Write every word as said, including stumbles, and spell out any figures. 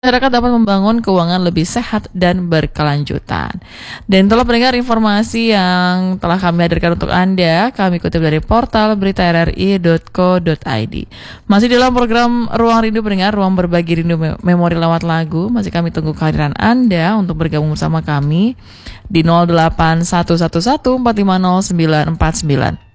Masyarakat dapat membangun keuangan lebih sehat dan berkelanjutan. Dan telah pendengar informasi yang telah kami hadirkan untuk Anda, kami kutip dari portal berita r r i dot co dot i d. Masih dalam program Ruang Rindu pendengar, ruang berbagi rindu memori lewat lagu. Masih kami tunggu kehadiran Anda untuk bergabung bersama kami di nol delapan satu satu satu empat lima nol sembilan empat sembilan.